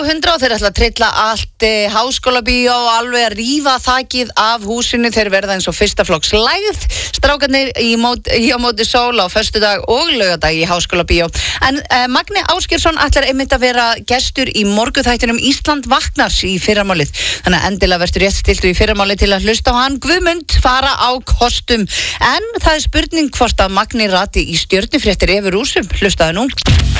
100 og þeir ætla að trilla allt Háskólabíó og alveg að rífa þakið af húsinu. Þeir verða eins og fyrsta flokks lægð. Strákarnir í á móti sól á föstudag og laugardag í Háskólabíó. En Magni Ásgeirsson ætlar einmitt að vera gestur í morgunþættinum Ísland vaknar í fyrramálið. Þannig að endilega verður rétt stiltu í fyrramálið til að hlusta á hann. Guðmund fara á kostum. En það er spurning hvort að Magni rati í stjörnufréttir yfir rúsum. Hlustaðu nú.